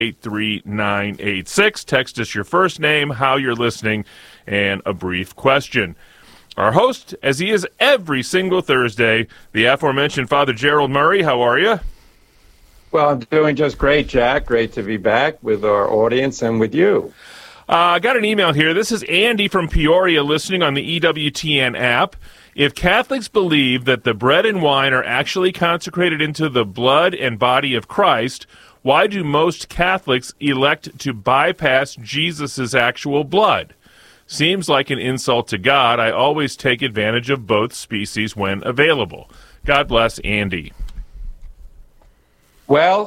83986. Text us your first name, how you're listening, and a brief question. Our host, as he is every single Thursday, the aforementioned Father Gerald Murray. How are you? Well, I'm doing just great, Jack. Great to be back with our audience and with you. I got an email here. This is Andy from Peoria listening on the EWTN app. If Catholics believe that the bread and wine are actually consecrated into the blood and body of Christ, why do most Catholics elect to bypass Jesus' actual blood? Seems like an insult to God. I always take advantage of both species when available. God bless, Andy. Well,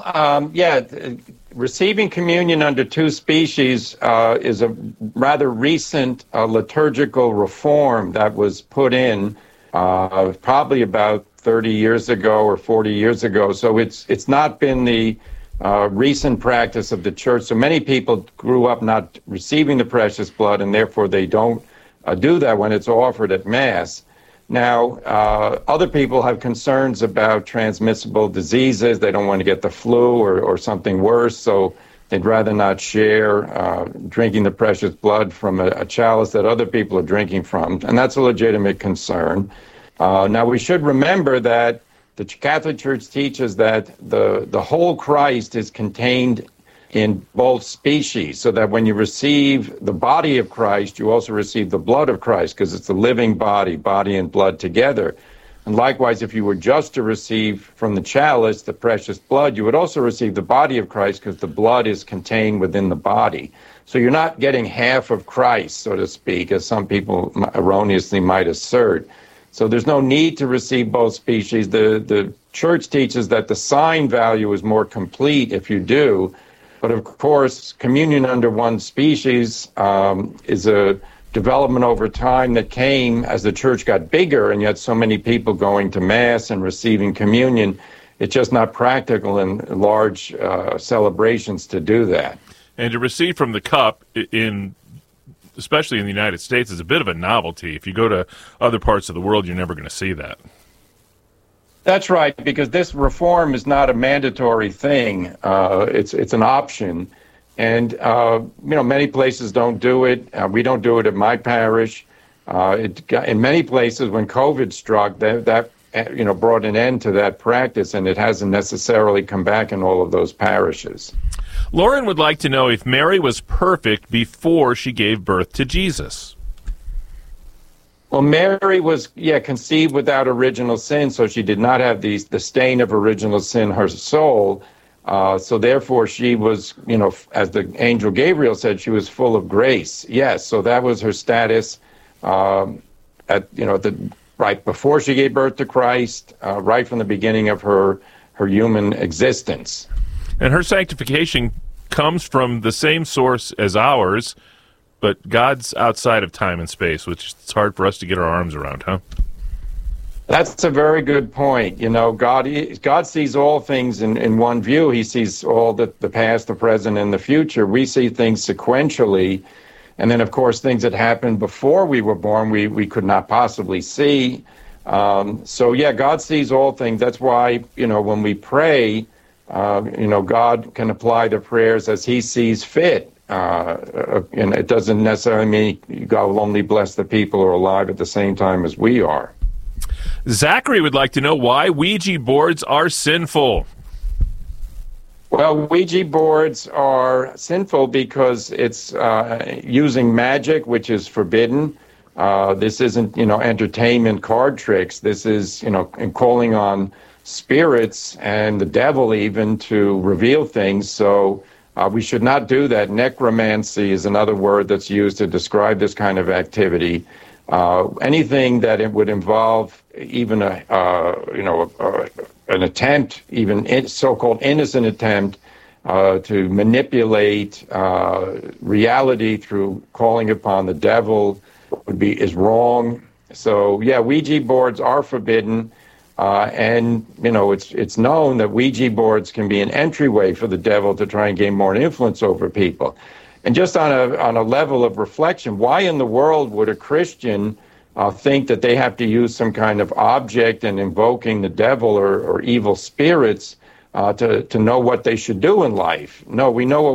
receiving communion under two species is a rather recent liturgical reform that was put in probably about 30 years ago or 40 years ago. So it's not been the recent practice of the church. So many people grew up not receiving the precious blood, and therefore they don't do that when it's offered at Mass. Now, other people have concerns about transmissible diseases. They don't want to get the flu or something worse, so they'd rather not share drinking the precious blood from a chalice that other people are drinking from, and that's a legitimate concern. Now, we should remember that the Catholic Church teaches that the whole Christ is contained in both species, so that when you receive the body of Christ, you also receive the blood of Christ, because it's the living body and blood together. And likewise, if you were just to receive from the chalice the precious blood, you would also receive the body of Christ, because the blood is contained within the body. So you're not getting half of Christ, so to speak, as some people erroneously might assert. So there's no need to receive both species. The Church teaches that the sign value is more complete if you do. But of course, communion under one species is a development over time that came as the church got bigger, and yet so many people going to Mass and receiving communion, it's just not practical in large celebrations to do that. And to receive from the cup, especially in the United States, is a bit of a novelty. If you go to other parts of the world, you're never going to see that. That's right, because this reform is not a mandatory thing. It's an option. And, many places don't do it. We don't do it at my parish. In many places, when COVID struck, that brought an end to that practice, and it hasn't necessarily come back in all of those parishes. Lauren would like to know if Mary was perfect before she gave birth to Jesus. Well, Mary was, conceived without original sin, so she did not have the stain of original sin, her soul. So therefore she was, as the angel Gabriel said, she was full of grace. Yes, so that was her status right before she gave birth to Christ, right from the beginning of her human existence. And her sanctification comes from the same source as ours, but God's outside of time and space, which it's hard for us to get our arms around, huh? That's a very good point. God sees all things in one view. He sees all the past, the present, and the future. We see things sequentially. And then, of course, things that happened before we were born, we could not possibly see. God sees all things. That's why, when we pray, God can apply the prayers as he sees fit. And it doesn't necessarily mean God will only bless the people who are alive at the same time as we are. Zachary would like to know why Ouija boards are sinful. Well, Ouija boards are sinful because it's using magic, which is forbidden. This isn't, entertainment card tricks. This is, calling on spirits and the devil even to reveal things. So we should not do that. Necromancy is another word that's used to describe this kind of activity. Anything that it would involve even an attempt, even so-called innocent attempt, to manipulate reality through calling upon the devil is wrong. So Ouija boards are forbidden. And it's known that Ouija boards can be an entryway for the devil to try and gain more influence over people. And just on a level of reflection, why in the world would a Christian think that they have to use some kind of object and invoking the devil or evil spirits to know what they should do in life. No, we know what